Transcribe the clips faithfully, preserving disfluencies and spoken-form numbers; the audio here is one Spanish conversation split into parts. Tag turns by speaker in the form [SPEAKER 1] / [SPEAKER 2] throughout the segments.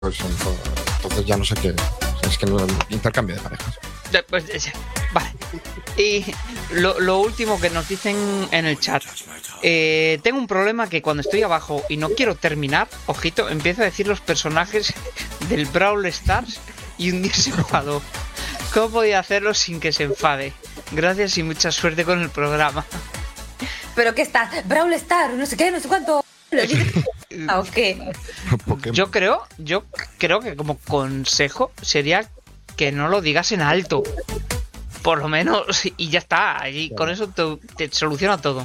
[SPEAKER 1] Pues, entonces ya no sé qué. Es que no intercambio de parejas.
[SPEAKER 2] Pues, vale. Y lo, lo último que nos dicen en el chat. Eh, tengo un problema que cuando estoy abajo y no quiero terminar, ojito, empiezo a decir los personajes del Brawl Stars y un día se enfadó. ¿Cómo podía hacerlo sin que se enfade? Gracias y mucha suerte con el programa.
[SPEAKER 3] ¿Pero qué está? Brawl Stars, no sé qué, no sé cuánto. ¿O qué?
[SPEAKER 2] Yo creo, yo creo que como consejo sería que no lo digas en alto. Por lo menos, y ya está. Y con eso te, te soluciona todo.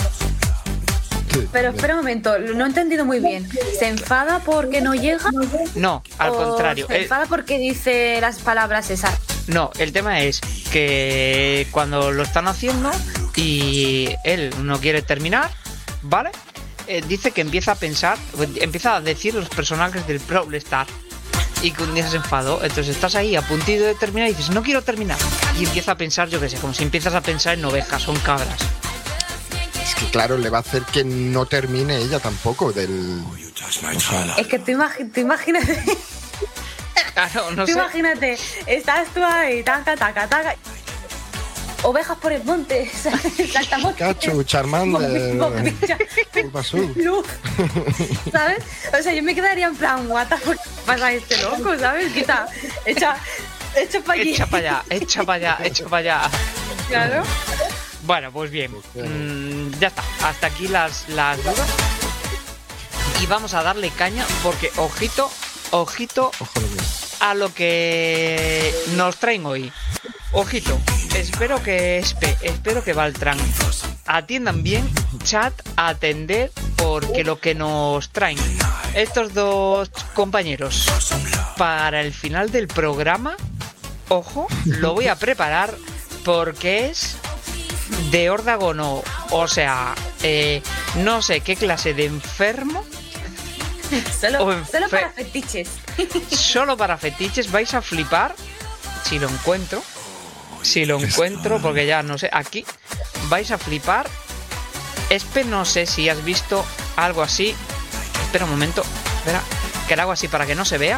[SPEAKER 3] Pero espera un momento, no he entendido muy bien. ¿Se enfada porque no llega?
[SPEAKER 2] No, al
[SPEAKER 3] ¿O
[SPEAKER 2] contrario.
[SPEAKER 3] se enfada porque dice las palabras esas?
[SPEAKER 2] No, el tema es que cuando lo están haciendo y él no quiere terminar, ¿vale? Eh, dice que empieza a pensar, empieza a decir los personajes del Brawl Stars y que un día se enfadó. Entonces estás ahí a puntito de terminar y dices, no quiero terminar. Y empieza a pensar, yo qué sé, como si empiezas a pensar en ovejas o en cabras.
[SPEAKER 1] Es que claro, le va a hacer que no termine ella tampoco del... O sea,
[SPEAKER 3] es que tú, imagi- tú imagínate...
[SPEAKER 2] Claro, no
[SPEAKER 3] tú
[SPEAKER 2] sé.
[SPEAKER 3] imagínate, estás tú ahí, taca, taca, taca... Ovejas por el monte, saltamos.
[SPEAKER 1] Pikachu, Charmander, Bulbasaur.
[SPEAKER 3] ¿Sabes? O sea, yo me quedaría en plan, what the fuck pasa este loco, ¿sabes? Quita, echa, echa para allí.
[SPEAKER 2] Echa para allá, echa para allá, echa para allá.
[SPEAKER 3] Claro.
[SPEAKER 2] Bueno, pues bien, mmm, ya está. Hasta aquí las, las dudas. Y vamos a darle caña porque, ojito, ojito a lo que nos traen hoy. Ojito, espero que Espe, espero que Valtran atiendan bien, chat, a atender, porque lo que nos traen estos dos compañeros para el final del programa, ojo, lo voy a preparar porque es de órdago, o sea, eh, no sé qué clase de enfermo.
[SPEAKER 3] Solo,
[SPEAKER 2] enfer-
[SPEAKER 3] solo para fetiches.
[SPEAKER 2] Solo para fetiches, vais a flipar si lo encuentro. Si lo encuentro, porque ya no sé, aquí vais a flipar. Espe, no sé si has visto algo así. Espera un momento, espera, que hago así para que no se vea.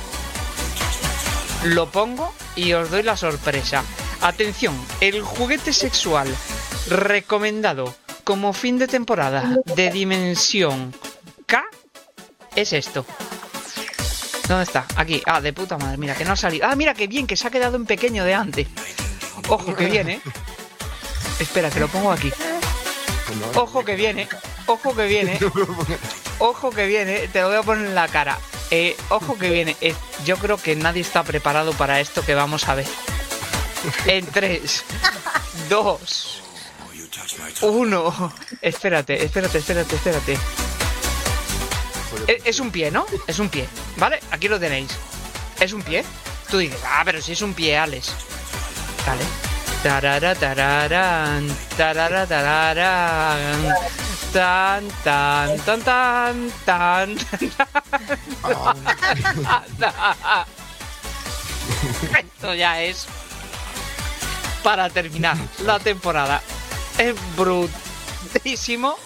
[SPEAKER 2] Lo pongo y os doy la sorpresa. Atención, el juguete sexual recomendado como fin de temporada de Dimensión K es esto. ¿Dónde está? Aquí. Ah, de puta madre, mira, que no ha salido. Ah, mira, que bien, que se ha quedado en pequeño de antes. Ojo que viene. Espera, que lo pongo aquí. Ojo que viene. Ojo que viene. Ojo que viene. Te lo voy a poner en la cara. Eh, ojo que viene. Eh, yo creo que nadie está preparado para esto que vamos a ver. En tres, dos, uno. Espérate, espérate, espérate, espérate. Es, es un pie, ¿no? Es un pie. ¿Vale? Aquí lo tenéis. ¿Es un pie? Tú dices, ah, pero si es un pie, Alex. Vale. Tarara, tararán, tarara, tararán, tan, tan, tan, tan, tan, tan. Esto ya es para terminar la temporada. Es brutísimo.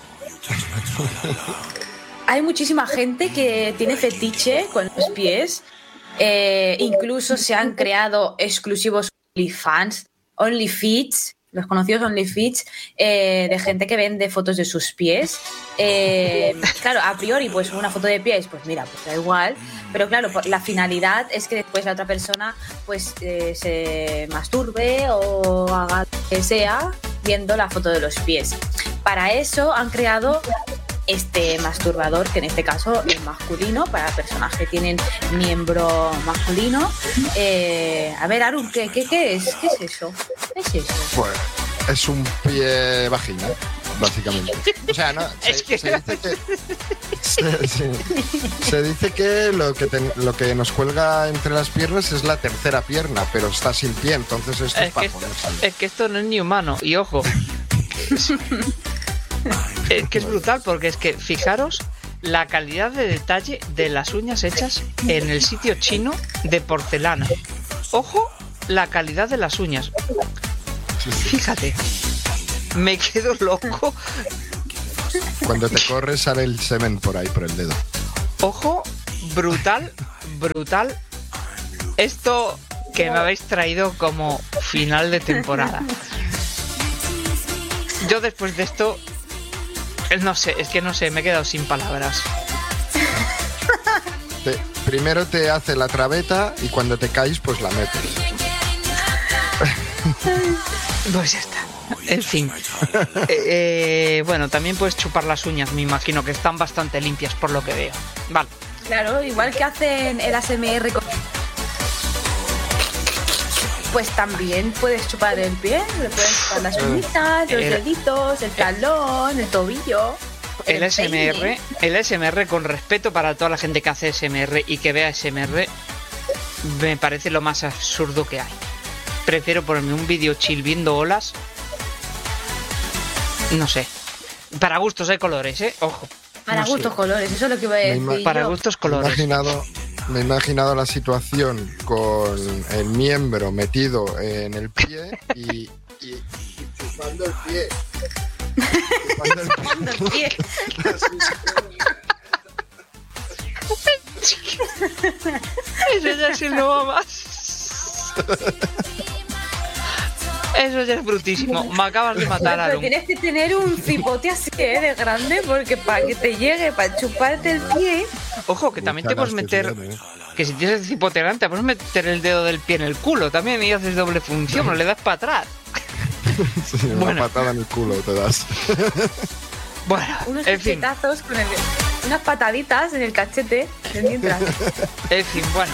[SPEAKER 3] Hay muchísima gente que tiene fetiche con los pies. Eh, incluso se han creado exclusivos OnlyFans, OnlyFeeds, los conocidos OnlyFeeds, eh, de gente que vende fotos de sus pies. Eh, claro, a priori, pues una foto de pies, pues mira, pues da igual. Pero claro, la finalidad es que después la otra persona pues eh, se masturbe o haga lo que sea viendo la foto de los pies. Para eso han creado este masturbador, que en este caso es masculino, para personas que tienen miembro masculino. Eh, a ver, Arun, ¿qué, qué, ¿qué es? ¿Qué es eso? ¿Qué es eso?
[SPEAKER 1] Pues es un pie vagina, básicamente. O sea, no, se,
[SPEAKER 2] Es que-
[SPEAKER 1] se dice que se, se- se dice que lo que ten- lo que nos cuelga entre las piernas es la tercera pierna, pero está sin pie, entonces esto es,
[SPEAKER 2] Es que
[SPEAKER 1] para
[SPEAKER 2] esto,
[SPEAKER 1] ponerse.
[SPEAKER 2] es que esto no es ni humano. Y ojo, es que es brutal porque es que fijaros la calidad de detalle de las uñas hechas en el sitio chino de porcelana. Ojo, la calidad de las uñas. Fíjate, me quedo loco.
[SPEAKER 1] Cuando te corres sale el semen por ahí, por el dedo.
[SPEAKER 2] Ojo, brutal, brutal esto que me habéis traído como final de temporada. Yo después de esto, no sé, es que no sé, me he quedado sin palabras.
[SPEAKER 1] Te, primero te hace la traveta y cuando te caes, pues la metes.
[SPEAKER 2] Pues ya está. En fin. Eh, eh, bueno, también puedes chupar las uñas, me imagino que están bastante limpias por lo que veo. Vale.
[SPEAKER 3] Claro, igual que hacen el A S M R con... Pues también puedes chupar el pie, le puedes chupar las uñitas, los
[SPEAKER 2] El-
[SPEAKER 3] deditos, el talón, el tobillo.
[SPEAKER 2] El A S M R, el A S M R, con respeto para toda la gente que hace A S M R y que vea A S M R, me parece lo más absurdo que hay. Prefiero ponerme un vídeo chill viendo olas. No sé. Para gustos hay colores, ¿eh? Ojo.
[SPEAKER 3] Para
[SPEAKER 2] No sé.
[SPEAKER 3] gustos colores, eso es lo que iba a
[SPEAKER 1] Me
[SPEAKER 3] decir
[SPEAKER 1] ima-
[SPEAKER 2] Para
[SPEAKER 3] yo.
[SPEAKER 2] gustos
[SPEAKER 1] Me he
[SPEAKER 2] colores.
[SPEAKER 1] imaginado, me he imaginado la situación con el miembro metido en el pie y, y, y chupando el pie. Chupando el
[SPEAKER 3] Chupando el pie.
[SPEAKER 2] Eso ya es el nuevo más. Eso ya es brutísimo. Me acabas de matar,
[SPEAKER 3] Pero
[SPEAKER 2] Aaron.
[SPEAKER 3] tienes que tener un cipote así, ¿eh? De grande, porque para que te llegue, para chuparte el pie.
[SPEAKER 2] Ojo, que también te
[SPEAKER 1] Muchas
[SPEAKER 2] puedes meter.
[SPEAKER 1] gracias,
[SPEAKER 2] Que si tienes el cipote grande, te puedes meter el dedo del pie en el culo también y haces doble función, no le das para atrás.
[SPEAKER 1] Sí, una
[SPEAKER 2] Bueno.
[SPEAKER 1] patada en el culo te das.
[SPEAKER 2] Bueno,
[SPEAKER 3] Unos
[SPEAKER 2] en fin,
[SPEAKER 3] cachetazos con el... Unas pataditas en el cachete de mientras.
[SPEAKER 2] en fin, bueno.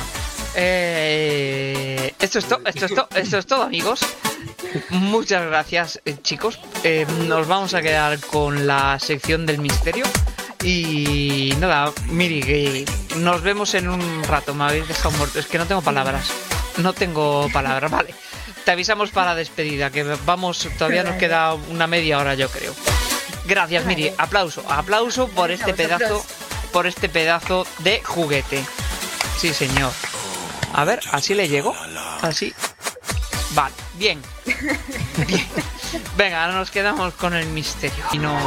[SPEAKER 2] Eh, esto es todo, esto es todo, esto es todo, amigos. Muchas gracias, eh, chicos. Eh, nos vamos a quedar con la sección del misterio. Y nada, Miri, que nos vemos en un rato. Me habéis dejado muerto. Es que no tengo palabras. No tengo palabras, vale. Te avisamos para la despedida, que vamos, todavía nos queda una media hora, yo creo. Gracias, Miri. Aplauso, aplauso por este pedazo, por este pedazo de juguete. Sí, señor. A ver, así le llego. Así. Vale, bien. Bien. Venga, ahora nos quedamos con el misterio. Y no.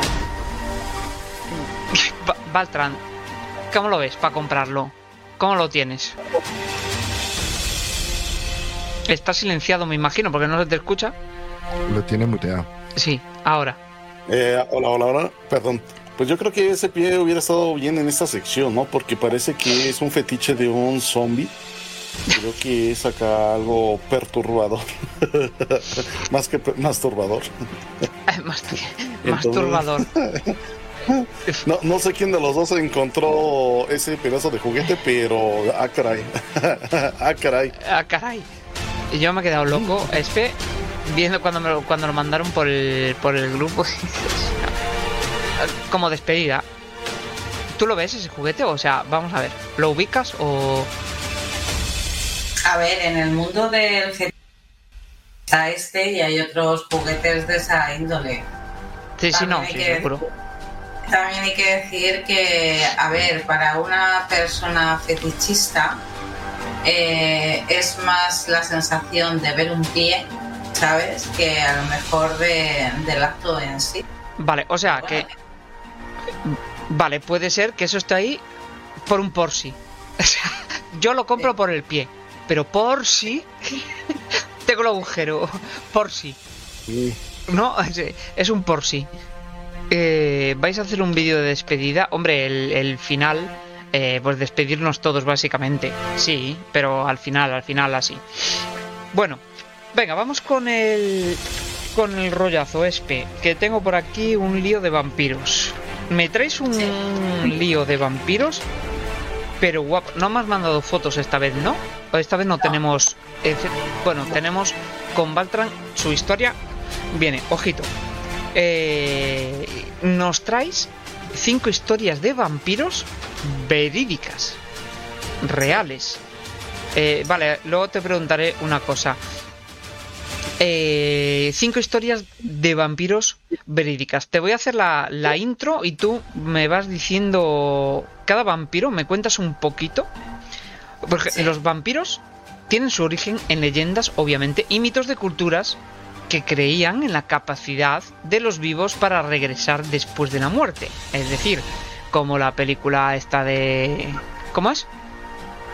[SPEAKER 2] Ba- Baltran, ¿cómo lo ves para comprarlo? ¿Cómo lo tienes? Está silenciado, me imagino, porque no se te escucha.
[SPEAKER 1] Lo tiene muteado.
[SPEAKER 2] Sí, ahora.
[SPEAKER 4] Eh, hola, hola, hola. Perdón. Pues yo creo que ese pie hubiera estado bien en esta sección, ¿no? Porque parece que es un fetiche de un zombie. Creo que es acá algo perturbador. Más que per- masturbador.
[SPEAKER 2] Más,
[SPEAKER 4] Entonces-
[SPEAKER 2] masturbador.
[SPEAKER 4] No, no sé quién de los dos encontró ese pedazo de juguete, pero... Ah, caray. Ah, caray.
[SPEAKER 2] Ah, caray. Y yo me he quedado loco. Espe, viendo cuando me lo, cuando lo mandaron por el, por el grupo. Como despedida. ¿Tú lo ves ese juguete? O sea, vamos a ver. ¿Lo ubicas o...?
[SPEAKER 5] A ver, en el mundo del G T A está este y hay otros juguetes de esa índole.
[SPEAKER 2] Sí, sí, no,
[SPEAKER 5] También hay
[SPEAKER 2] sí,
[SPEAKER 5] que
[SPEAKER 2] seguro.
[SPEAKER 5] decir- También hay que decir que, a ver, para una persona fetichista eh, es más la sensación de ver un pie, ¿sabes? Que a lo mejor de, del acto en sí.
[SPEAKER 2] Vale, o sea, que... Vale, puede ser que eso esté ahí por un por sí. O sea, yo lo compro
[SPEAKER 5] Sí.
[SPEAKER 2] por el pie, pero por sí... Tengo el agujero, por sí.
[SPEAKER 4] Sí.
[SPEAKER 2] No, es, es un por sí. Eh, ¿Vais a hacer un vídeo de despedida? Hombre, el, el final, eh, pues despedirnos todos básicamente. Sí, pero al final, al final así. Bueno, venga, vamos con el con el rollazo, Espe, que tengo por aquí un lío de vampiros. ¿Me traes un
[SPEAKER 5] Sí.
[SPEAKER 2] lío de vampiros? Pero guapo, no me has mandado fotos esta vez, ¿no? O esta vez no, tenemos... eh, bueno, tenemos con Baltran su historia. Viene, ojito. Eh, nos traes cinco historias de vampiros verídicas, reales. Eh, vale, luego te preguntaré una cosa. Eh, cinco historias de vampiros verídicas. Te voy a hacer la, la intro y tú me vas diciendo cada vampiro, me cuentas un poquito. Porque
[SPEAKER 5] Sí.
[SPEAKER 2] los vampiros tienen su origen en leyendas, obviamente, y mitos de culturas que creían en la capacidad de los vivos para regresar después de la muerte. Es decir, como la película esta de... ¿Cómo es?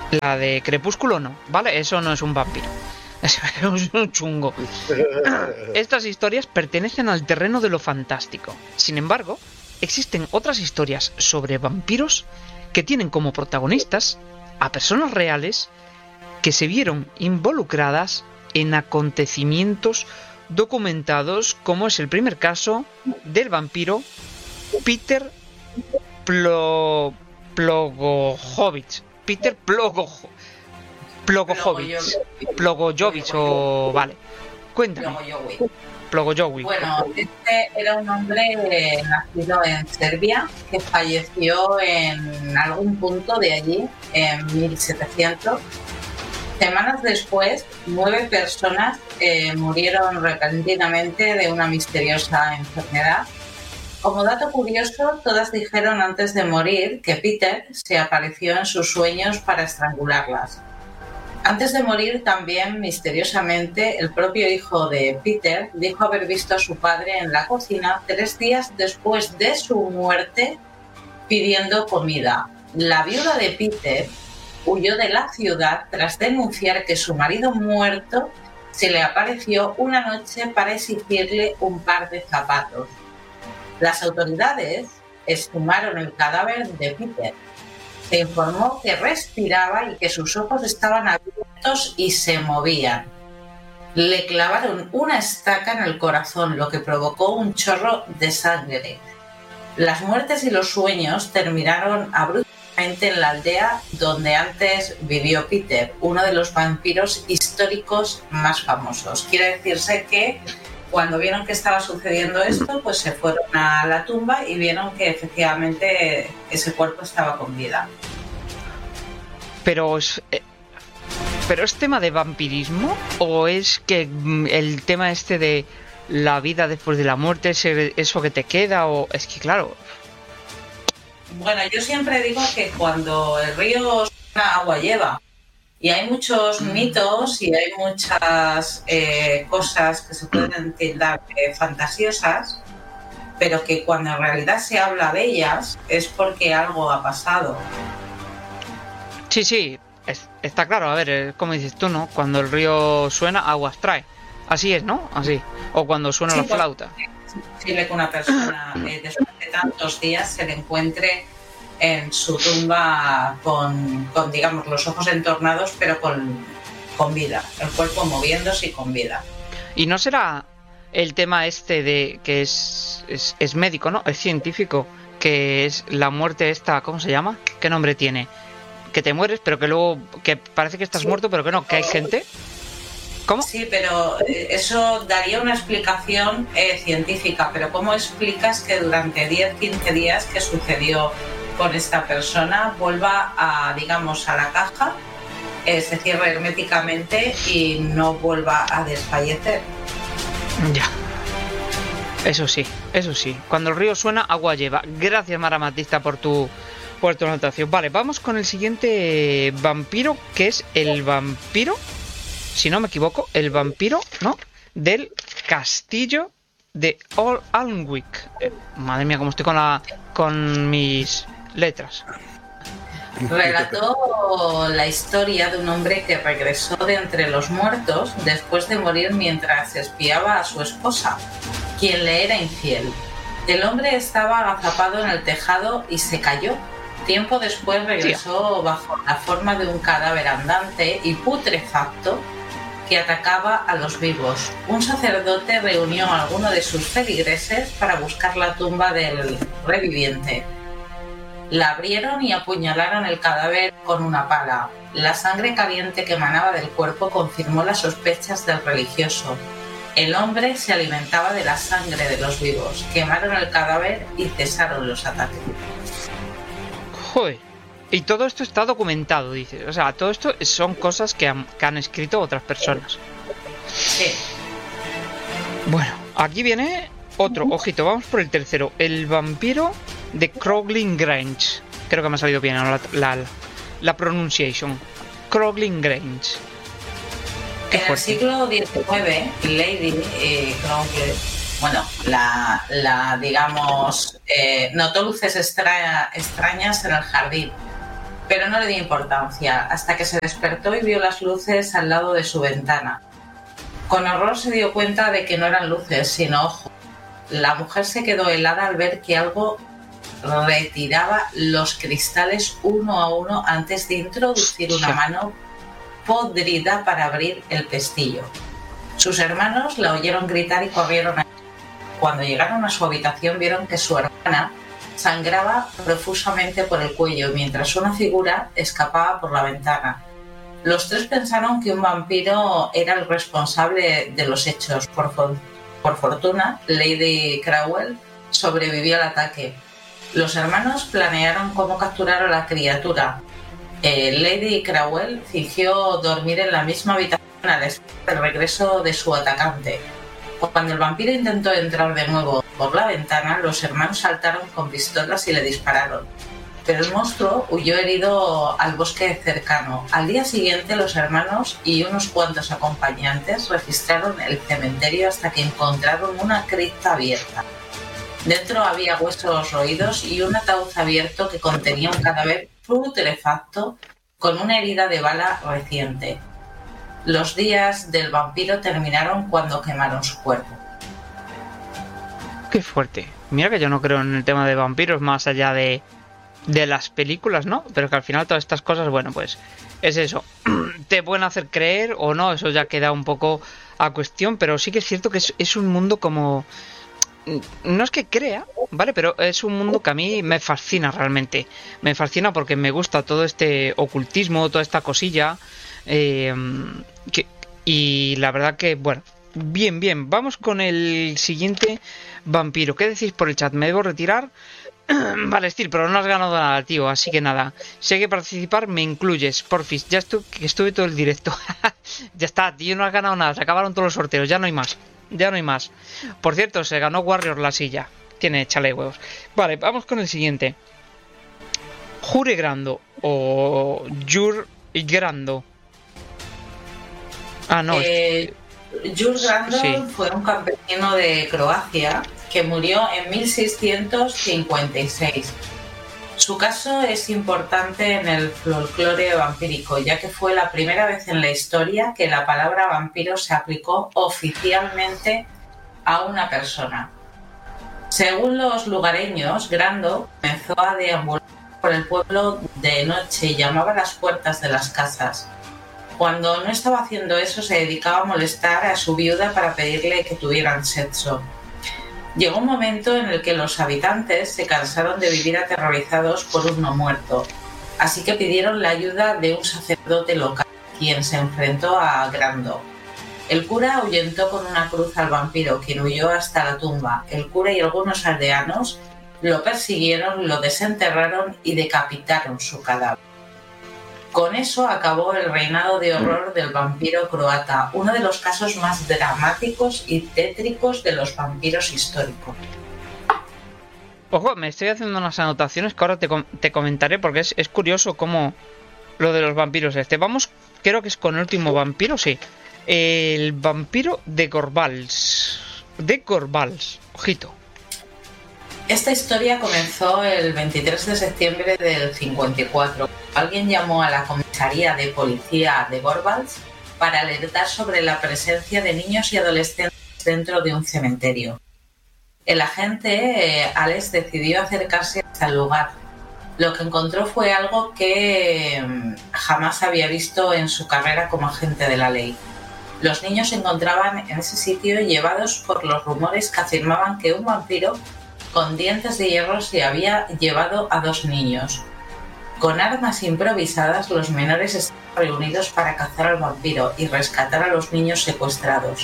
[SPEAKER 2] La de Crepúsculo no, ¿vale? Eso no es un vampiro. Es un chungo. Estas historias pertenecen al terreno de lo fantástico. Sin embargo, existen otras historias sobre vampiros que tienen como protagonistas a personas reales que se vieron involucradas en acontecimientos documentados, como es el primer caso del vampiro Peter Plo... Plogojovich. Peter Plogojo... Plogojovich. Plogojovich o... Vale. Cuéntame. Plogojovich.
[SPEAKER 5] Bueno, este era un hombre nacido en Serbia que falleció en algún punto de allí en mil setecientos. Semanas después, nueve personas eh, murieron repentinamente de una misteriosa enfermedad. Como dato curioso, todas dijeron antes de morir que Peter se apareció en sus sueños para estrangularlas. Antes de morir, también, misteriosamente, el propio hijo de Peter dijo haber visto a su padre en la cocina tres días después de su muerte pidiendo comida. La viuda de Peter huyó de la ciudad tras denunciar que su marido muerto se le apareció una noche para exigirle un par de zapatos. Las autoridades exhumaron el cadáver de Peter. Se informó que respiraba y que sus ojos estaban abiertos y se movían. Le clavaron una estaca en el corazón, lo que provocó un chorro de sangre. Las muertes y los sueños terminaron abruptamente en la aldea donde antes vivió Peter, uno de los vampiros históricos más famosos. Quiere decirse que cuando vieron que estaba sucediendo esto, pues se fueron a la tumba y vieron que efectivamente ese cuerpo estaba con vida.
[SPEAKER 2] Pero es, eh, pero es tema de vampirismo o es que mm, el tema este de la vida después de la muerte, ese, eso que te queda, o es que claro.
[SPEAKER 5] Bueno, yo siempre digo que cuando el río suena, agua lleva. Y hay muchos mitos y hay muchas eh, cosas que se pueden tildar de fantasiosas, pero que cuando en realidad se habla de ellas es porque algo ha pasado.
[SPEAKER 2] Sí, sí, es, está claro. A ver, es como dices tú, ¿no? Cuando el río suena, aguas trae. Así es, ¿no? Así. O cuando suena sí, la flauta.
[SPEAKER 5] Es posible que una persona eh, después de tantos días se le encuentre en su tumba con, con, digamos, los ojos entornados, pero con, con vida, el cuerpo moviéndose y con vida.
[SPEAKER 2] ¿Y no será el tema este de que es, es, es médico, ¿no? Es científico, que es la muerte esta, ¿cómo se llama? ¿Qué nombre tiene? Que te mueres, pero que luego, que parece que estás sí. muerto, pero que no, que hay gente. ¿Cómo?
[SPEAKER 5] Sí, pero eso daría una explicación eh, científica, pero ¿cómo explicas que durante diez, quince días que sucedió con esta persona vuelva a, digamos, a la caja, eh, se cierre herméticamente y no vuelva a desfallecer?
[SPEAKER 2] Ya. Eso sí, eso sí. Cuando el río suena, agua lleva. Gracias, Mara Matista, por tu, por tu anotación. Vale, vamos con el siguiente vampiro, que es el vampiro, si no me equivoco, el vampiro, ¿no? Del castillo de All Alnwick. Eh, madre mía, cómo estoy con la, con mis letras.
[SPEAKER 5] Relató la historia de un hombre que regresó de entre los muertos después de morir mientras espiaba a su esposa, quien le era infiel. El hombre estaba agazapado en el tejado y se cayó. Tiempo después regresó bajo la forma de un cadáver andante y putrefacto que atacaba a los vivos. Un sacerdote reunió a alguno de sus feligreses para buscar la tumba del reviviente. La abrieron y apuñalaron el cadáver con una pala. La sangre caliente que emanaba del cuerpo confirmó las sospechas del religioso. El hombre se alimentaba de la sangre de los vivos. Quemaron el cadáver y cesaron los ataques.
[SPEAKER 2] Joder. Y todo esto está documentado, dices. O sea, todo esto son cosas que han, que han escrito otras personas.
[SPEAKER 5] Sí.
[SPEAKER 2] Bueno, aquí viene otro. Ojito, vamos por el tercero. El vampiro de Crowley Grange. Creo que me ha salido bien la, la, la pronunciation. Crowley Grange.
[SPEAKER 5] En el siglo diecinueve, Lady eh, Crowley, bueno, la, la digamos, eh, notó luces extra, extrañas en el jardín. pero no le dio importancia hasta que se despertó y vio las luces al lado de su ventana. Con horror se dio cuenta de que no eran luces, sino ojos. La mujer se quedó helada al ver que algo retiraba los cristales uno a uno antes de introducir una mano podrida para abrir el pestillo. Sus hermanos la oyeron gritar y corrieron a ella. Cuando llegaron a su habitación vieron que su hermana sangraba profusamente por el cuello mientras una figura escapaba por la ventana. Los tres pensaron que un vampiro era el responsable de los hechos. Por, for- por fortuna, Lady Crowell sobrevivió al ataque. Los hermanos planearon cómo capturar a la criatura. Eh, Lady Crowell fingió dormir en la misma habitación a la espera del regreso de su atacante. Cuando el vampiro intentó entrar de nuevo por la ventana, los hermanos saltaron con pistolas y le dispararon. Pero el monstruo huyó herido al bosque cercano. Al día siguiente, los hermanos y unos cuantos acompañantes registraron el cementerio hasta que encontraron una cripta abierta. Dentro había huesos roídos y un ataúd abierto que contenía un cadáver putrefacto con una herida de bala reciente. Los días del vampiro terminaron cuando quemaron su cuerpo.
[SPEAKER 2] Qué fuerte. Mira que yo no creo en el tema de vampiros más allá de, de las películas, ¿no? Pero que al final todas estas cosas, bueno, pues es eso. Te pueden hacer creer o no, eso ya queda un poco a cuestión, pero sí que es cierto que es, es un mundo como... No es que crea, ¿vale? Pero es un mundo que a mí me fascina realmente. Me fascina porque me gusta todo este ocultismo, toda esta cosilla. Eh, que, y la verdad que, bueno, bien, bien. Vamos con el siguiente vampiro. ¿Qué decís por el chat? ¿Me debo retirar? Vale, Steel, pero no has ganado nada, tío. Así que nada. Si hay que participar, me incluyes. Porfis, ya estuve, estuve todo el directo. Ya está, tío, no has ganado nada. Se acabaron todos los sorteos, ya no hay más. Ya no hay más. Por cierto, se ganó Warrior la silla. Tiene chale huevos. Vale, vamos con el siguiente. Jure Grando o Jur Grando. Ah, no.
[SPEAKER 5] Eh, Jules Grando
[SPEAKER 2] sí.
[SPEAKER 5] fue un campesino de Croacia que murió en mil seiscientos cincuenta y seis. Su caso es importante en el folclore vampírico, ya que fue la primera vez en la historia que la palabra vampiro se aplicó oficialmente a una persona. Según los lugareños, Grando comenzó a deambular por el pueblo de noche y llamaba a las puertas de las casas. Cuando no estaba haciendo eso, se dedicaba a molestar a su viuda para pedirle que tuvieran sexo. Llegó un momento en el que los habitantes se cansaron de vivir aterrorizados por un no muerto, así que pidieron la ayuda de un sacerdote local, quien se enfrentó a Grando. El cura ahuyentó con una cruz al vampiro, quien huyó hasta la tumba. El cura y algunos aldeanos lo persiguieron, lo desenterraron y decapitaron su cadáver. Con eso acabó el reinado de horror del vampiro croata, uno de los casos más dramáticos y tétricos de los vampiros históricos.
[SPEAKER 2] Ojo, me estoy haciendo unas anotaciones que ahora te, com te comentaré porque es, es curioso cómo lo de los vampiros este. Vamos, creo que es con el último vampiro, sí. El vampiro de Gorbals. De Gorbals, ojito.
[SPEAKER 5] Esta historia comenzó el veintitrés de septiembre del cincuenta y cuatro. Alguien llamó a la comisaría de policía de Gorbals para alertar sobre la presencia de niños y adolescentes dentro de un cementerio. El agente, eh, Alex, decidió acercarse hasta el lugar. Lo que encontró fue algo que eh, jamás había visto en su carrera como agente de la ley. Los niños se encontraban en ese sitio llevados por los rumores que afirmaban que un vampiro con dientes de hierro se había llevado a dos niños. Con armas improvisadas, los menores estaban reunidos para cazar al vampiro y rescatar a los niños secuestrados.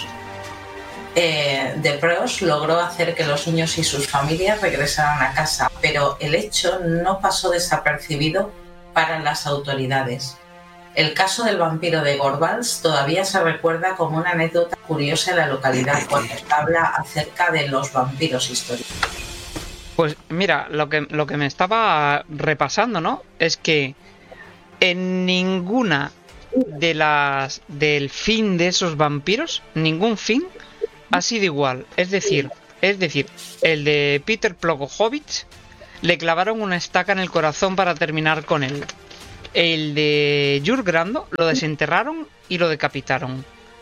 [SPEAKER 5] Eh, De Pros logró hacer que los niños y sus familias regresaran a casa, pero el hecho no pasó desapercibido para las autoridades. El caso del vampiro de Gorbals todavía se recuerda como una anécdota curiosa en la localidad cuando se habla acerca de los vampiros históricos.
[SPEAKER 2] Pues mira, lo que, lo que me estaba repasando, ¿no? Es que en ninguna de las del fin de esos vampiros, ningún fin ha sido igual. Es decir, es decir, el de Peter Plotkovich le clavaron una estaca en el corazón para terminar con él. El de Jurgrando lo desenterraron y lo decapitaron.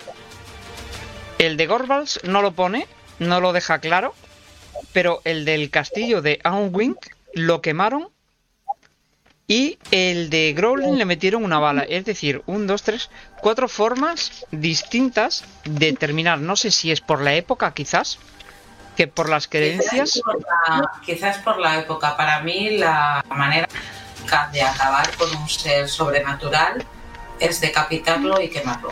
[SPEAKER 2] El de Gorbals no lo pone, no lo deja claro, pero el del castillo de Aunwing lo quemaron y el de Growling le metieron una bala. Es decir, un, dos, tres, cuatro formas distintas de terminar. No sé si es por la época, quizás, que por las creencias.
[SPEAKER 5] Quizás por la, quizás por la época. Para mí, la manera de acabar con un ser sobrenatural es decapitarlo y quemarlo.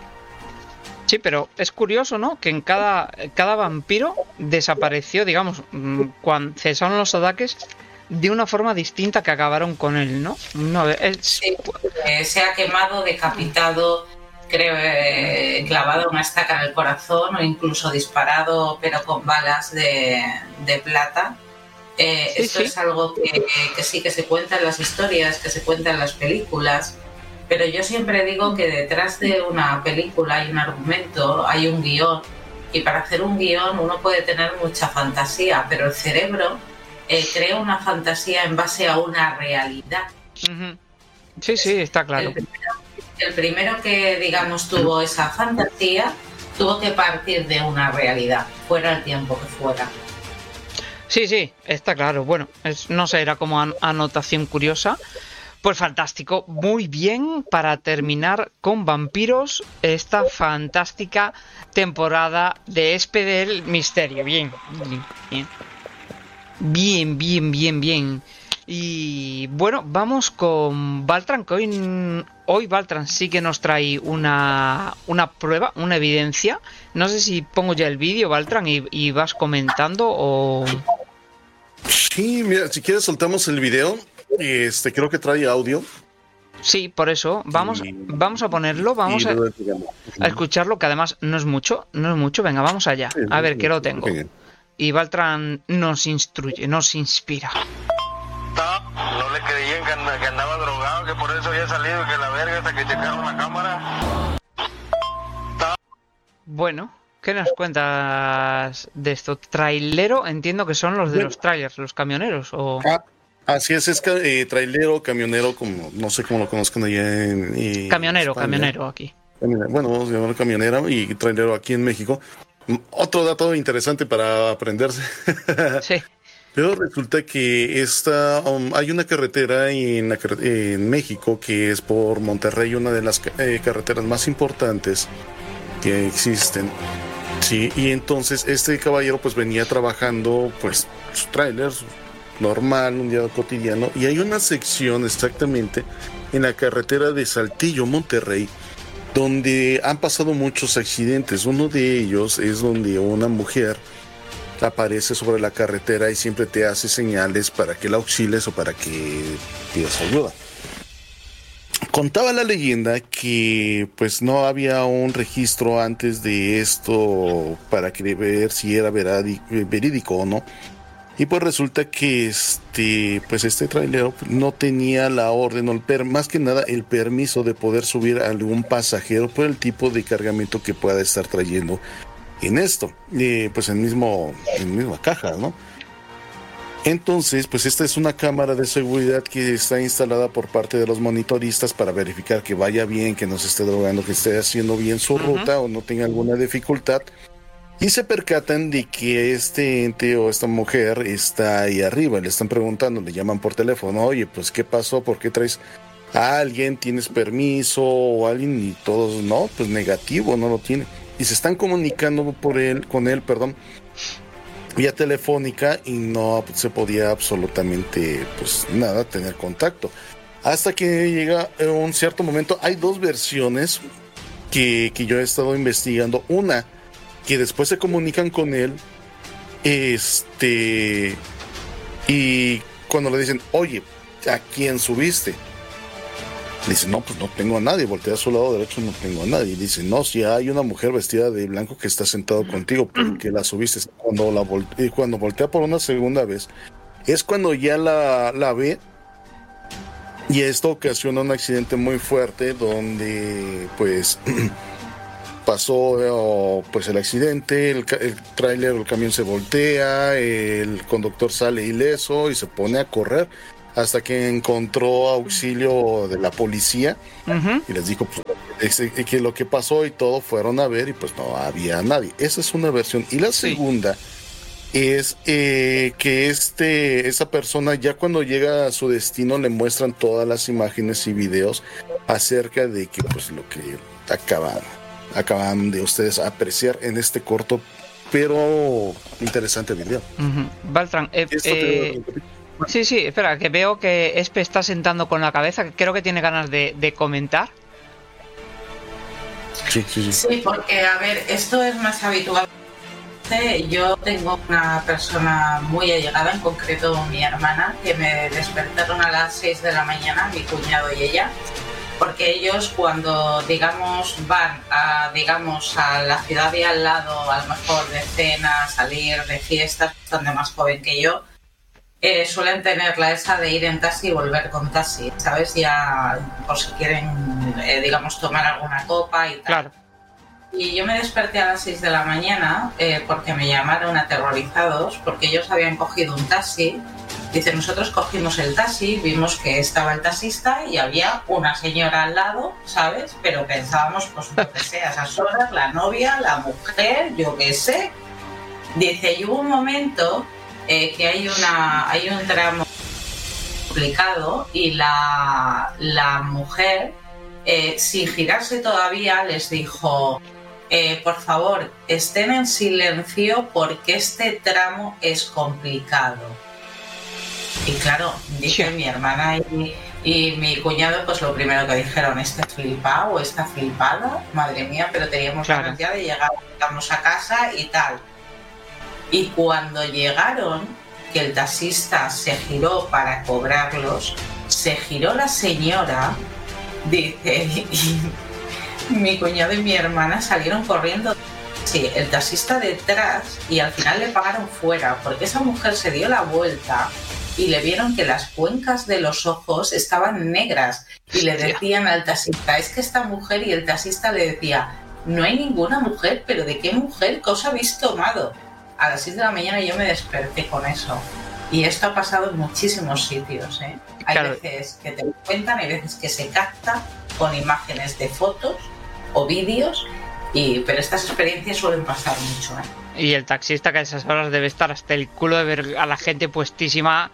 [SPEAKER 2] Sí, pero es curioso, ¿no? Que en cada, cada vampiro desapareció, digamos, cuando cesaron los ataques de una forma distinta que acabaron con él, ¿no? no es...
[SPEAKER 5] Sí, eh, se ha quemado, decapitado, creo, eh, clavado una estaca en el corazón o incluso disparado, pero con balas de, de plata. Eh,
[SPEAKER 2] sí,
[SPEAKER 5] esto
[SPEAKER 2] sí.
[SPEAKER 5] es algo que, que sí que se cuenta en las historias, que se cuenta en las películas. Pero yo siempre digo que detrás de una película hay un argumento, hay un guión, y para hacer un guión uno puede tener mucha fantasía, pero el cerebro eh, crea una fantasía en base a una realidad.
[SPEAKER 2] Uh-huh. Sí, sí, está claro.
[SPEAKER 5] El primero, el primero que, digamos, tuvo esa fantasía tuvo que partir de una realidad, fuera el tiempo que fuera.
[SPEAKER 2] Sí, sí, está claro. Bueno, es, no sé, era como an- anotación curiosa. Pues fantástico, muy bien para terminar con vampiros esta fantástica temporada de Espe del Misterio. Bien, bien, bien. Bien, bien, bien, bien. Y bueno, vamos con Valtran, que hoy, hoy Valtran sí que nos trae una, una prueba, una evidencia. No sé si pongo ya el vídeo, Valtran, y, y vas comentando o...
[SPEAKER 4] Sí, mira, si quieres soltamos el video. Este, creo que trae audio.
[SPEAKER 2] Sí, por eso vamos,
[SPEAKER 4] y,
[SPEAKER 2] vamos a ponerlo, vamos a, a escucharlo, que además no es mucho, no es mucho. Venga, vamos allá. A ver, que lo tengo. Y Valtran nos instruye, nos inspira.
[SPEAKER 6] No le creían que, que andaba drogado, que por eso había salido, que la verga hasta que checaron la cámara.
[SPEAKER 2] Bueno, ¿qué nos cuentas de esto? Trailero, entiendo que son los de los trailers, los camioneros, o...
[SPEAKER 4] Ah. Así es, es eh, trailero, camionero, como no sé cómo lo conozcan allá en... en
[SPEAKER 2] camionero,
[SPEAKER 4] España.
[SPEAKER 2] camionero aquí.
[SPEAKER 4] Bueno, vamos a llamarlo camionero y trailero aquí en México. Otro dato interesante para aprenderse.
[SPEAKER 2] Sí.
[SPEAKER 4] Pero resulta que esta, um, hay una carretera en, la, en México que es por Monterrey, una de las eh, carreteras más importantes que existen. Sí, y entonces este caballero pues venía trabajando pues sus trailers, normal, un día cotidiano, y hay una sección exactamente en la carretera de Saltillo, Monterrey, donde han pasado muchos accidentes. Uno de ellos es donde una mujer aparece sobre la carretera y siempre te hace señales para que la auxilies o para que pidas ayuda. Contaba la leyenda que pues no había un registro antes de esto para que ver si era verídico o no. Y pues resulta que este, pues este trailero no tenía la orden, o el per, más que nada el permiso de poder subir a algún pasajero por el tipo de cargamento que pueda estar trayendo en esto, eh, pues en mismo, en misma caja, ¿no? Entonces, pues esta es una cámara de seguridad que está instalada por parte de los monitoristas para verificar que vaya bien, que no se esté drogando, que esté haciendo bien su uh-huh. ruta o no tenga alguna dificultad. Y se percatan de que este ente o esta mujer está ahí arriba. Le están preguntando, le llaman por teléfono. Oye, pues, ¿qué pasó? ¿Por qué traes a alguien? ¿Tienes permiso? O alguien, y todos, no, pues negativo, no lo tiene. Y se están comunicando por él, con él, perdón, vía telefónica y no se podía absolutamente, pues, nada, tener contacto. Hasta que llega un cierto momento. Hay dos versiones que, que yo he estado investigando. Una, que después se comunican con él, este, y cuando le dicen, oye, ¿a quién subiste? Dice, no, pues no tengo a nadie. Voltea a su lado derecho, no tengo a nadie. Dice, no, si hay una mujer vestida de blanco que está sentado contigo, ¿por qué la subiste? Cuando la volte- cuando voltea por una segunda vez, es cuando ya la, la ve, y esto ocasiona un accidente muy fuerte donde, pues... pasó pues el accidente, el, el tráiler, el camión se voltea, el conductor sale ileso y se pone a correr hasta que encontró auxilio de la policía
[SPEAKER 2] Ujú.
[SPEAKER 4] y les dijo pues, es- que lo que pasó y todo, fueron a ver y pues no había nadie. Esa es una versión. Y la
[SPEAKER 2] Sí.
[SPEAKER 4] segunda es eh, que este esa persona ya cuando llega a su destino le muestran todas las imágenes y videos acerca de que pues lo que acaban acaban de ustedes apreciar en este corto pero interesante video.
[SPEAKER 2] Ujú. Baltran, eh,
[SPEAKER 4] Esto
[SPEAKER 2] eh,
[SPEAKER 4] te-
[SPEAKER 2] sí, sí, espera, que veo que Espe está sentando con la cabeza, que creo que tiene ganas de, de comentar.
[SPEAKER 4] sí, sí, sí.
[SPEAKER 5] Sí, porque, a ver, esto es más habitual. Yo tengo una persona muy allegada, en concreto mi hermana, que me despertaron a las seis de la mañana, mi cuñado y ella, porque ellos cuando, digamos, van a, digamos, a la ciudad de al lado, a lo mejor de cena, salir de fiestas, bastante más joven que yo, eh, suelen tener la esa de ir en taxi y volver con taxi, ¿sabes? Ya por si quieren, eh, digamos, tomar alguna copa y tal.
[SPEAKER 2] Claro.
[SPEAKER 5] Y yo me desperté a las seis de la mañana eh, porque me llamaron aterrorizados porque ellos habían cogido un taxi. Dice, nosotros cogimos el taxi, vimos que estaba el taxista y había una señora al lado, ¿sabes? Pero pensábamos, pues lo que sea, esas horas, la novia, la mujer, yo qué sé. Dice, y hubo un momento eh, que hay, una, hay un tramo complicado y la, la mujer, eh, sin girarse todavía, les dijo... Eh, por favor, estén en silencio porque este tramo es complicado. Y claro, dice
[SPEAKER 2] Sí.
[SPEAKER 5] mi hermana y, y mi cuñado, pues lo primero que dijeron, ¿este flipado o esta flipada? Madre mía, pero teníamos
[SPEAKER 2] Claro.
[SPEAKER 5] ganas ya de llegar digamos, a casa y tal. Y cuando llegaron, que el taxista se giró para cobrarlos, se giró la señora, dice... y, mi cuñado y mi hermana salieron corriendo. Sí, el taxista detrás y al final le pagaron fuera porque esa mujer se dio la vuelta y le vieron que las cuencas de los ojos estaban negras y le decían al taxista, es que esta mujer, y el taxista le decía, no hay ninguna mujer, pero ¿de qué mujer? ¿Qué os habéis tomado? A las seis de la mañana yo me desperté con eso. Y esto ha pasado en muchísimos sitios, ¿eh? Hay
[SPEAKER 2] Claro.
[SPEAKER 5] veces que te lo cuentan, hay veces que se capta con imágenes de fotos o vídeos, y, pero estas experiencias suelen pasar mucho, ¿eh?
[SPEAKER 2] Y el taxista que a esas horas debe estar hasta el culo de ver a la gente puestísima.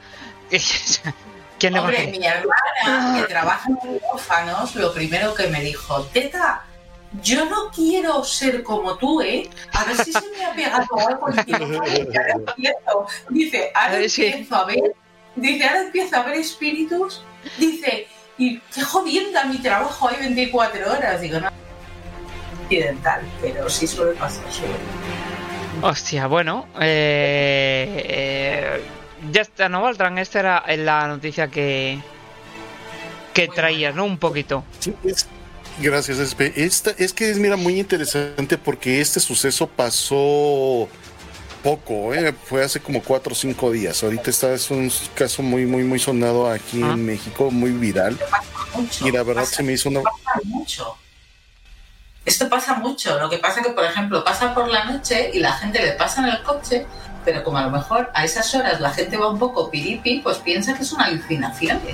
[SPEAKER 2] ¿Quién le va a
[SPEAKER 5] Hombre,
[SPEAKER 2] hacer?
[SPEAKER 5] mi hermana, que trabaja en quirófanos, lo primero que me dijo, Teta, yo no quiero ser como tú, ¿eh? A ver si se me ha pegado algo en quirófano. Y ahora empiezo, dice, ahora
[SPEAKER 2] Eh, sí.
[SPEAKER 5] empiezo a ver, dice, ahora empiezo a ver espíritus, dice, y qué jodienda mi trabajo, hay veinticuatro horas. Digo, no, accidental, pero sí suele pasar, suele.
[SPEAKER 2] Hostia, bueno. Eh, eh, ya está, ¿no, Baltran? Esta era la noticia que, que traías, ¿no? Un poquito.
[SPEAKER 4] Sí, es- gracias, Espe. Esta, es que es, mira, muy interesante porque este suceso pasó poco, ¿eh? Fue hace como cuatro o cinco días. Ahorita está, es un caso muy, muy, muy sonado aquí
[SPEAKER 2] Ah.
[SPEAKER 4] en México, muy viral.
[SPEAKER 5] Mucho,
[SPEAKER 4] Y la verdad
[SPEAKER 5] pasa,
[SPEAKER 4] se me hizo una...
[SPEAKER 5] pasa mucho. Esto pasa mucho. Lo que pasa que, por ejemplo, pasa por la noche y la gente le pasa en el coche, pero como a lo mejor a esas horas la gente va un poco piripi, pues piensa que son alucinaciones.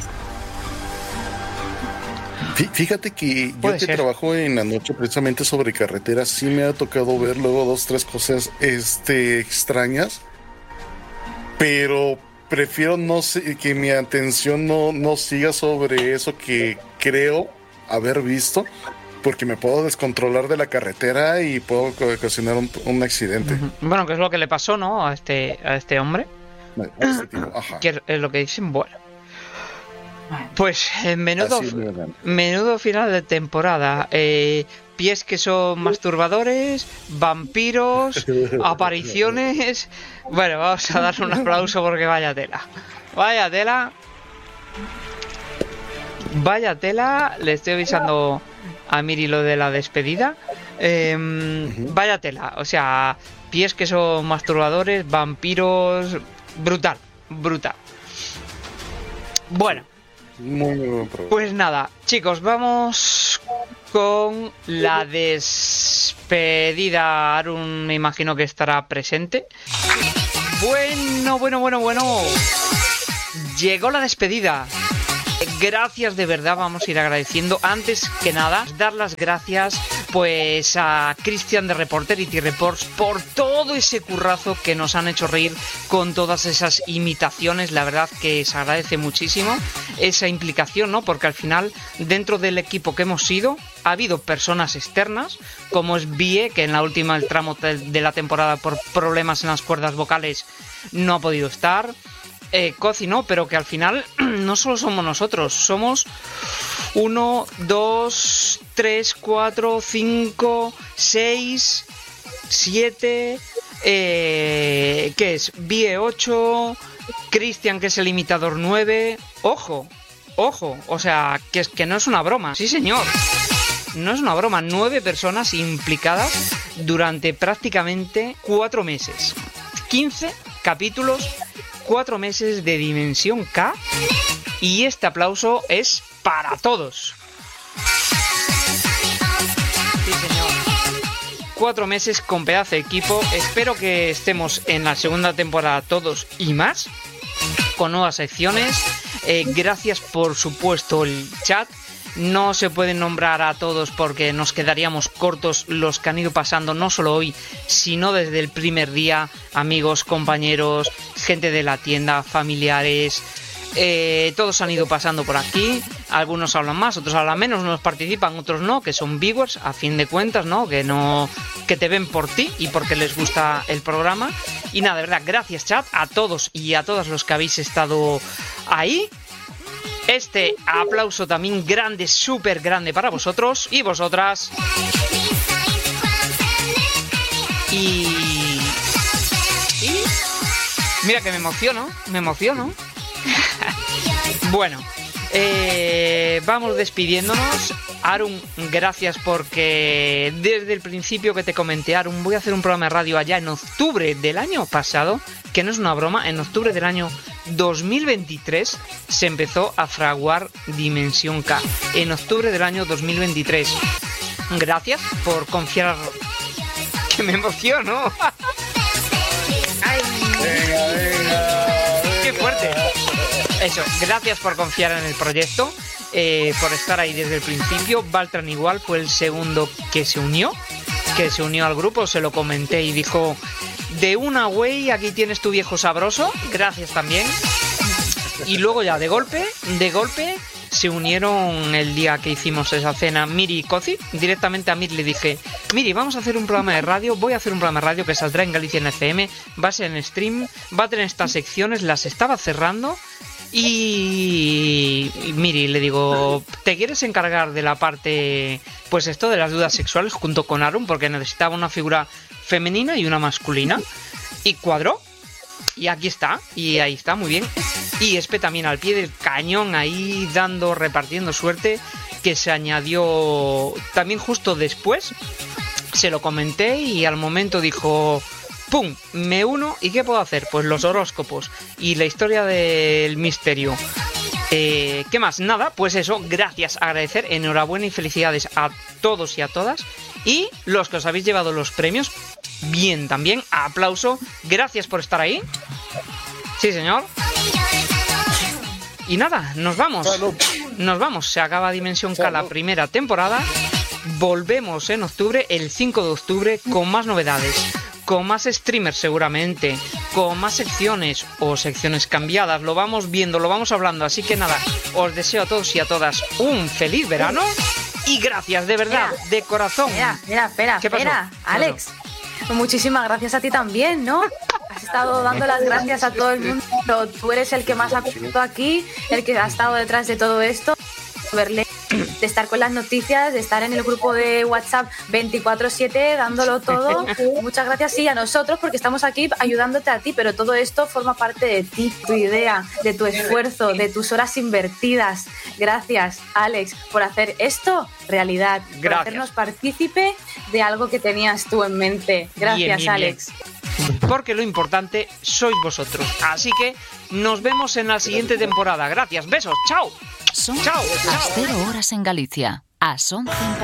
[SPEAKER 4] Fí- Fíjate que yo
[SPEAKER 2] Puede
[SPEAKER 4] que
[SPEAKER 2] ser.
[SPEAKER 4] trabajo en la noche precisamente sobre carreteras, sí me ha tocado ver luego dos, tres cosas este, extrañas, pero prefiero no sé, que mi atención no, no siga sobre eso que creo haber visto, porque me puedo descontrolar de la carretera y puedo ocasionar un, un accidente.
[SPEAKER 2] Ujú. Bueno, que es lo que le pasó, ¿no? A este, a este hombre.
[SPEAKER 4] A este tipo, ajá.
[SPEAKER 2] Que es lo que dicen, bueno.
[SPEAKER 5] Bueno,
[SPEAKER 2] Pues eh, menudo,
[SPEAKER 4] Así es, mi hermano.
[SPEAKER 2] menudo final de temporada. Eh, pies que son masturbadores, vampiros, apariciones. Bueno, vamos a dar un aplauso porque vaya tela. Vaya tela. Vaya tela. Le estoy avisando a Miri lo de la despedida. Eh, Vaya tela. O sea, pies que son masturbadores, vampiros. Brutal, brutal. Bueno.
[SPEAKER 4] Muy, muy buen programa.
[SPEAKER 2] Pues nada, chicos, vamos con la despedida. Arun me imagino que estará presente. Bueno, bueno, bueno, bueno. llegó la despedida. Gracias de verdad, vamos a ir agradeciendo. Antes que nada, dar las gracias pues a Cristian de Reporterity Reports por todo ese currazo que nos han hecho reír con todas esas imitaciones. La verdad que se agradece muchísimo esa implicación, ¿no? Porque al final, dentro del equipo que hemos sido, ha habido personas externas, como es Vie, que en la última el tramo de la temporada por problemas en las cuerdas vocales no ha podido estar. Eh, Cozi no, pero que al final no solo somos nosotros, somos uno, dos, tres, cuatro, cinco, seis, siete, eh, ¿qué es? Vie ocho, Cristian que es el imitador nueve, ojo, ojo, o sea, que, es, que no es una broma, sí señor, no es una broma, nueve personas implicadas durante prácticamente cuatro meses, quince capítulos, cuatro meses de Dimensión K, y este aplauso es para todos. Sí, señor. Cuatro meses con pedazo de equipo. Espero que estemos en la segunda temporada todos y más, con nuevas secciones. Eh, gracias por supuesto el chat. No se pueden nombrar a todos porque nos quedaríamos cortos los que han ido pasando, no solo hoy, sino desde el primer día. Amigos, compañeros, gente de la tienda, familiares, eh, todos han ido pasando por aquí. Algunos hablan más, otros hablan menos, unos participan, otros no, que son viewers, a fin de cuentas, ¿no? Que no, que te ven por ti y porque les gusta el programa. Y nada, de verdad, gracias chat a todos y a todas los que habéis estado ahí. Este aplauso también grande, súper grande para vosotros y vosotras. Y... y... mira que me emociono, me emociono. Bueno, eh, vamos despidiéndonos. Arun, gracias porque desde el principio que te comenté, Arun, voy a hacer un programa de radio allá en octubre del año pasado, que no es una broma, en octubre del año dos mil veintitrés se empezó a fraguar Dimensión K. En octubre del año dos mil veintitrés. Gracias por confiar. Que me emociono. Ay. Venga, venga, venga. Qué fuerte. Eso, gracias por confiar en el proyecto, eh, por estar ahí desde el principio. Baltran igual fue el segundo que se unió, que se unió al grupo, se lo comenté y dijo: de una güey, aquí tienes tu viejo sabroso, gracias también. Y luego ya de golpe, de golpe, se unieron el día que hicimos esa cena Miri y Cozi. Directamente a Miri le dije: Miri, vamos a hacer un programa de radio, voy a hacer un programa de radio que saldrá en Galicia en F M, va a ser en stream, va a tener estas secciones, las estaba cerrando. Y... y Miri, le digo, ¿te quieres encargar de la parte, pues esto de las dudas sexuales junto con Arun? Porque necesitaba una figura femenina y una masculina. Y cuadró. Y aquí está. Y ahí está, muy bien. Y Espe también al pie del cañón ahí dando, repartiendo suerte, que se añadió también justo después. Se lo comenté y al momento dijo: ¡pum! Me uno. ¿Y qué puedo hacer? Pues los horóscopos y la historia del misterio. Eh, ¿Qué más? Nada, pues eso, gracias, agradecer, enhorabuena y felicidades a todos y a todas. Y los que os habéis llevado los premios, bien también, aplauso, gracias por estar ahí. Sí, señor. Y nada, nos vamos. Nos vamos, se acaba Dimensión K la primera temporada. Volvemos en octubre, el cinco de octubre, con más novedades, con más streamers seguramente, con más secciones o secciones cambiadas. Lo vamos viendo, lo vamos hablando. Así que nada, os deseo a todos y a todas un feliz verano. Y gracias, de verdad, mira, de corazón.
[SPEAKER 3] Mira, mira, espera,
[SPEAKER 2] ¿Qué pasó?
[SPEAKER 3] espera, Alex. Muchísimas gracias a ti también, ¿no? Has estado dando las gracias a todo el mundo. Tú eres el que más ha apuntado aquí, el que ha estado detrás de todo esto. Verle, de estar con las noticias, de estar en el grupo de WhatsApp veinticuatro siete dándolo todo. Muchas gracias, sí, a nosotros, porque estamos aquí ayudándote a ti, pero todo esto forma parte de ti, tu idea, de tu esfuerzo, de tus horas invertidas. Gracias, Alex, por hacer esto realidad, gracias, por hacernos partícipe de algo que tenías tú en mente. Gracias, bien, bien, Alex.
[SPEAKER 2] Bien. Porque lo importante sois vosotros. Así que nos vemos en la siguiente temporada. Gracias, besos, chao.
[SPEAKER 7] Son
[SPEAKER 2] chao,
[SPEAKER 7] a
[SPEAKER 2] chao.
[SPEAKER 7] cero horas en Galicia. A son